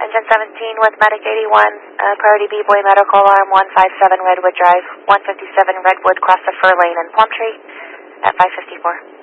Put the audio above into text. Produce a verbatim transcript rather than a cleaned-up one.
Engine seventeen with Medic eighty-one, uh, Priority B-Boy Medical Alarm one five seven Redwood Drive, one fifty-seven Redwood, cross the fur lane in Plum Tree at five fifty-four.